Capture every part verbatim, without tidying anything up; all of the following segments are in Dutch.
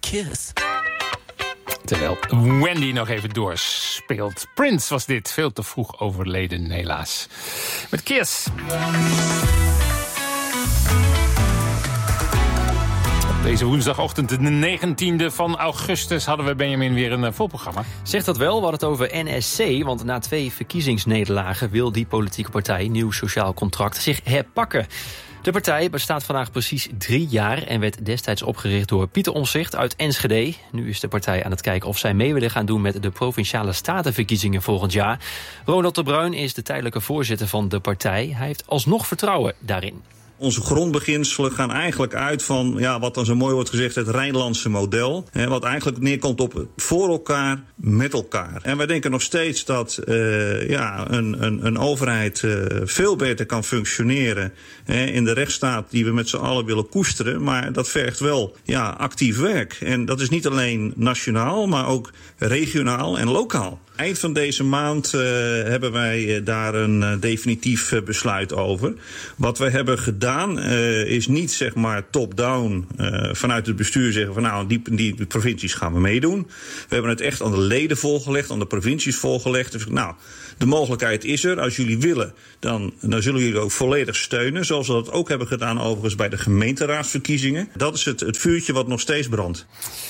Kiss. Terwijl Wendy nog even doorspeelt. Prince was dit, veel te vroeg overleden helaas. Met Kiss. Deze woensdagochtend, de negentiende van augustus, hadden we, Benjamin, weer een vol programma. Zegt dat wel, we hadden het over N S C, want na twee verkiezingsnederlagen wil die politieke partij, Nieuw Sociaal Contract, zich herpakken. De partij bestaat vandaag precies drie jaar en werd destijds opgericht door Pieter Omtzigt uit Enschede. Nu is de partij aan het kijken of zij mee willen gaan doen met de Provinciale Statenverkiezingen volgend jaar. Ronald de Bruin is de tijdelijke voorzitter van de partij. Hij heeft alsnog vertrouwen daarin. Onze grondbeginselen gaan eigenlijk uit van, ja, wat dan zo mooi wordt gezegd, het Rijnlandse model. Hè, wat eigenlijk neerkomt op voor elkaar, met elkaar. En wij denken nog steeds dat uh, ja, een, een, een overheid uh, veel beter kan functioneren hè, in de rechtsstaat die we met z'n allen willen koesteren. Maar dat vergt wel ja, actief werk. En dat is niet alleen nationaal, maar ook regionaal en lokaal. Eind van deze maand uh, hebben wij uh, daar een uh, definitief uh, besluit over. Wat we hebben gedaan uh, is niet zeg maar top-down uh, vanuit het bestuur zeggen van nou die, die provincies gaan we meedoen. We hebben het echt aan de leden voorgelegd, aan de provincies voorgelegd. Dus nou, de mogelijkheid is er. Als jullie willen, dan, dan zullen jullie ook volledig steunen. Zoals we dat ook hebben gedaan overigens bij de gemeenteraadsverkiezingen. Dat is het, het vuurtje wat nog steeds brandt.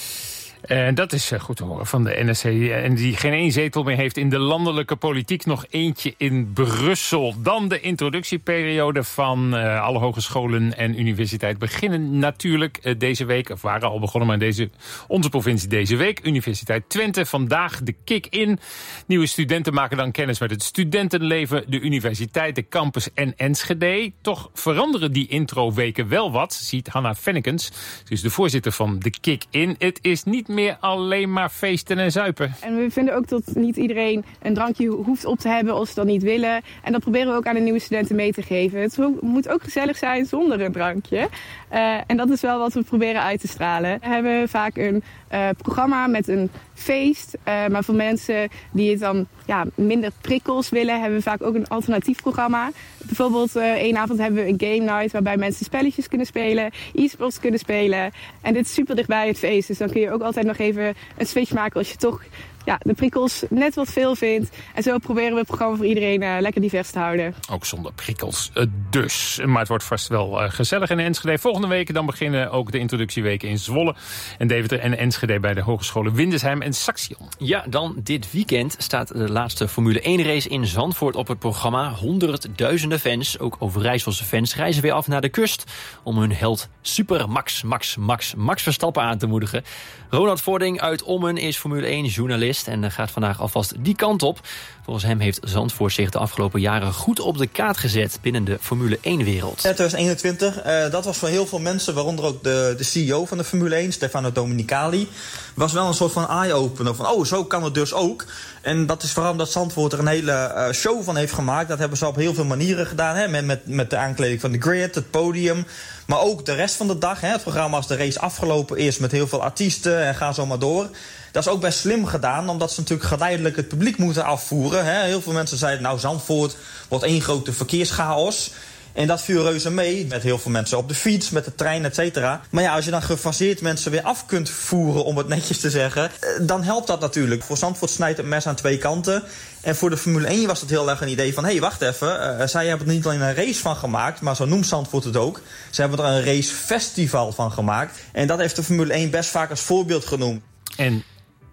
En dat is goed te horen van de N S C. En die geen één zetel meer heeft in de landelijke politiek. Nog eentje in Brussel. Dan de introductieperiode van uh, alle hogescholen en universiteiten beginnen natuurlijk uh, deze week. Of waren al begonnen, maar deze, onze provincie deze week. Universiteit Twente, vandaag de kick-in. Nieuwe studenten maken dan kennis met het studentenleven, de universiteit, de campus en Enschede. Toch veranderen die introweken wel wat, ziet Hanna Fennekens. Ze is de voorzitter van de kick-in. Het is niet meer alleen maar feesten en zuipen. En we vinden ook dat niet iedereen een drankje hoeft op te hebben als ze dat niet willen. En dat proberen we ook aan de nieuwe studenten mee te geven. Het moet ook gezellig zijn zonder een drankje. Uh, en dat is wel wat we proberen uit te stralen. We hebben vaak een uh, programma met een feest. Uh, maar voor mensen die het dan ja, minder prikkels willen, hebben we vaak ook een alternatief programma. Bijvoorbeeld uh, één avond hebben we een game night waarbij mensen spelletjes kunnen spelen, e-sports kunnen spelen. En dit is super dichtbij het feest. Dus dan kun je ook altijd nog even een switch maken als je toch ja, de prikkels net wat veel vindt. En zo proberen we het programma voor iedereen uh, lekker divers te houden. Ook zonder prikkels uh, dus. Maar het wordt vast wel uh, gezellig in Enschede. Volgende week dan beginnen ook de introductieweken in Zwolle en Deventer en Enschede bij de hogescholen Windesheim en Saxion. Ja, dan dit weekend staat de laatste Formule één race in Zandvoort op het programma. Honderdduizenden fans, ook Overijsselse fans, reizen weer af naar de kust om hun held Super Max, Max, Max, Max Verstappen aan te moedigen. Ronald Vording uit Ommen is Formule één journalist en gaat vandaag alvast die kant op. Volgens hem heeft Zandvoort zich de afgelopen jaren goed op de kaart gezet binnen de Formule één-wereld. twintig eenentwintig, uh, dat was voor heel veel mensen, waaronder ook de, de C E O van de Formule één, Stefano Domenicali, was wel een soort van eye-opener van oh, zo kan het dus ook. En dat is vooral omdat Zandvoort er een hele uh, show van heeft gemaakt. Dat hebben ze op heel veel manieren gedaan. Hè? Met, met, met de aankleding van de grid, het podium. Maar ook de rest van de dag. Hè? Het programma als de race afgelopen is met heel veel artiesten en ga zo maar door. Dat is ook best slim gedaan, omdat ze natuurlijk geleidelijk het publiek moeten afvoeren. Hè? Heel veel mensen zeiden, nou Zandvoort wordt één grote verkeerschaos. En dat viel reuze mee, met heel veel mensen op de fiets, met de trein, et cetera. Maar ja, als je dan gefaseerd mensen weer af kunt voeren, om het netjes te zeggen, dan helpt dat natuurlijk. Voor Zandvoort snijdt het mes aan twee kanten. En voor de Formule één was het heel erg een idee van, hé, hey, wacht even. Uh, zij hebben er niet alleen een race van gemaakt, maar zo noemt Zandvoort het ook. Ze hebben er een racefestival van gemaakt. En dat heeft de Formule één best vaak als voorbeeld genoemd. En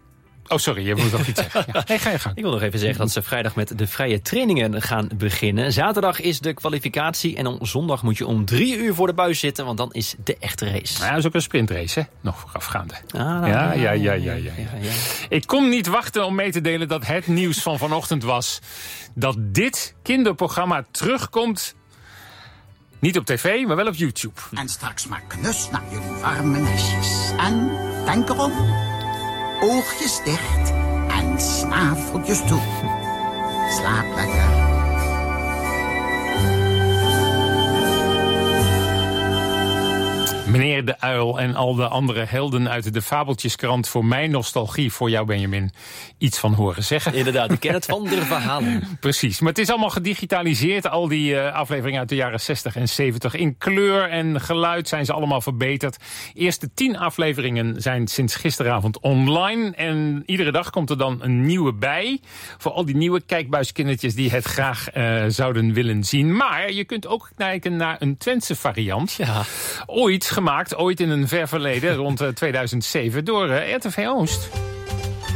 oh, sorry, je moet nog iets zeggen. Ja. Nee, ga je gang. Ik wil nog even zeggen dat ze vrijdag met de vrije trainingen gaan beginnen. Zaterdag is de kwalificatie en om zondag moet je om drie uur voor de buis zitten, want dan is de echte race. Nou, dat is ook een sprintrace, hè? Nog voorafgaande. Ah, nou, ja, ja, ja, ja, ja, ja, ja, ja. Ik kon niet wachten om mee te delen dat het nieuws van vanochtend was dat dit kinderprogramma terugkomt. Niet op tv, maar wel op YouTube. En straks maar knus naar jullie warme nestjes. En denk erom, oogjes dicht en snaveltjes toe. Slaap lekker. Meneer de Uil en al de andere helden uit de Fabeltjeskrant. Voor mij nostalgie, voor jou Benjamin iets van horen zeggen. Inderdaad, ik ken het van de verhalen. Precies, maar het is allemaal gedigitaliseerd. Al die uh, afleveringen uit de jaren zestig en zeventig. In kleur en geluid zijn ze allemaal verbeterd. Eerste tien afleveringen zijn sinds gisteravond online. En iedere dag komt er dan een nieuwe bij. Voor al die nieuwe kijkbuiskindertjes die het graag uh, zouden willen zien. Maar je kunt ook kijken naar een Twentse variant. Ja. Ooit gemaakt, ooit in een ver verleden, rond uh, tweeduizend zeven, door uh, R T V Oost.